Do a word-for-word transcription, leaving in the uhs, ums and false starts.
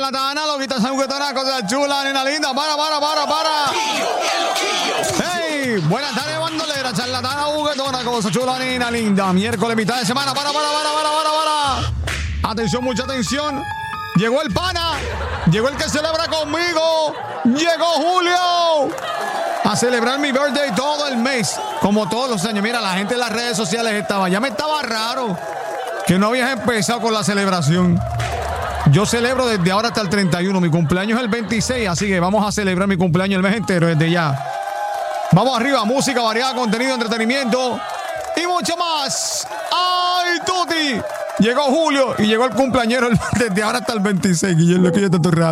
charlatana, loquita sanguetona, cosa chula, nena linda. Para, para, para, para. Hey, buenas tardes, bandolera, charlatana, juguetona, cosa chula, nena linda. Miércoles, mitad de semana. Para, para, para, para, para, para. Atención, mucha atención. Llegó el pana. Llegó el que celebra conmigo. Llegó Julio. A celebrar mi birthday todo el mes. Como todos los años. Mira, la gente en las redes sociales estaba. Ya me estaba raro que no habías empezado con la celebración. Yo celebro desde ahora hasta el treinta y uno. Mi cumpleaños es el veintiséis, así que vamos a celebrar mi cumpleaños el mes entero desde ya. Vamos arriba, música variada, contenido, entretenimiento y mucho más. ¡Ay, Tuti! Llegó Julio y llegó el cumpleañero desde ahora hasta el veintiséis. Y yo lo que yo te estoy real.